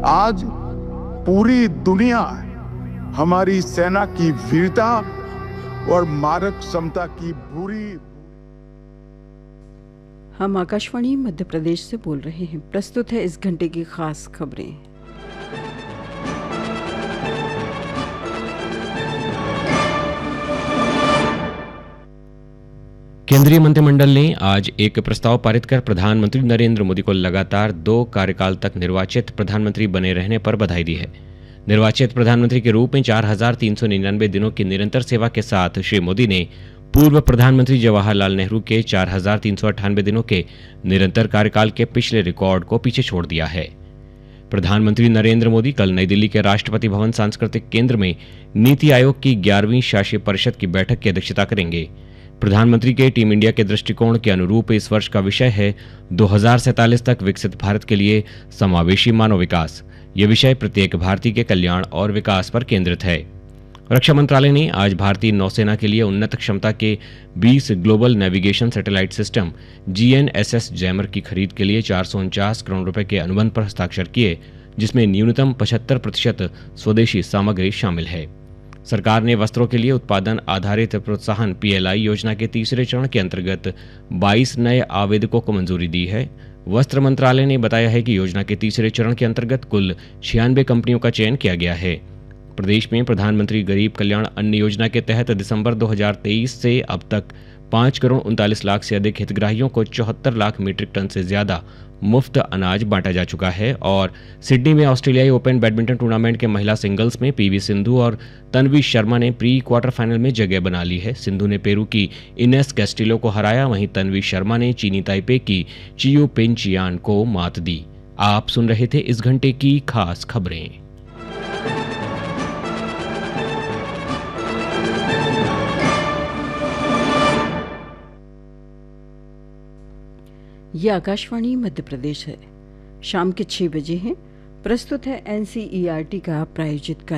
आज पूरी दुनिया हमारी सेना की वीरता और मारक क्षमता की बुरी। हम आकाशवाणी मध्य प्रदेश से बोल रहे हैं। प्रस्तुत है इस घंटे की खास खबरें। केंद्रीय मंत्रिमंडल ने आज एक प्रस्ताव पारित कर प्रधानमंत्री नरेंद्र मोदी को लगातार 2 कार्यकाल तक निर्वाचित प्रधानमंत्री बने रहने पर बधाई दी है। निर्वाचित प्रधानमंत्री के रूप में 4,399 दिनों की निरंतर सेवा के साथ श्री मोदी ने पूर्व प्रधानमंत्री जवाहरलाल नेहरू के 4,398 दिनों के निरंतर कार्यकाल के पिछले रिकॉर्ड को पीछे छोड़ दिया है। प्रधानमंत्री नरेंद्र मोदी कल नई दिल्ली के राष्ट्रपति भवन सांस्कृतिक केंद्र में नीति आयोग की 11वीं शासी परिषद की बैठक की अध्यक्षता करेंगे। प्रधानमंत्री के टीम इंडिया के दृष्टिकोण के अनुरूप इस वर्ष का विषय है 2047 तक विकसित भारत के लिए समावेशी मानव विकास। ये विषय प्रत्येक भारतीय के कल्याण और विकास पर केंद्रित है। रक्षा मंत्रालय ने आज भारतीय नौसेना के लिए उन्नत क्षमता के 20 global navigation satellite system GNSS jammer की खरीद के लिए 449 करोड़ रुपए के अनुबंध पर हस्ताक्षर किए, जिसमें न्यूनतम 75% स्वदेशी सामग्री शामिल है। सरकार ने वस्त्रों के लिए उत्पादन आधारित प्रोत्साहन PLI योजना के तीसरे चरण के अंतर्गत 22 नए आवेदकों को मंजूरी दी है। वस्त्र मंत्रालय ने बताया है कि योजना के तीसरे चरण के अंतर्गत कुल 96 कंपनियों का चयन किया गया है। प्रदेश में प्रधानमंत्री गरीब कल्याण अन्न योजना के तहत दिसंबर 2023 से अब तक 5 करोड़ 39 लाख से अधिक हितग्राहियों को 74 लाख मीट्रिक टन से ज्यादा मुफ्त अनाज बांटा जा चुका है। और सिडनी में ऑस्ट्रेलियाई ओपन बैडमिंटन टूर्नामेंट के महिला सिंगल्स में PV सिंधु और तन्वी शर्मा ने प्री क्वार्टर फाइनल में जगह बना ली है। सिंधु ने पेरू की इनेस कैस्टिलो को हराया, वहीं तन्वी शर्मा ने चीनी ताइपे की चियो पेंचियान को मात दी। आप सुन रहे थे इस घंटे की खास खबरें। ये आकाशवाणी मध्य प्रदेश है। शाम के 6 बजे हैं। प्रस्तुत है NCERT का प्रायोजित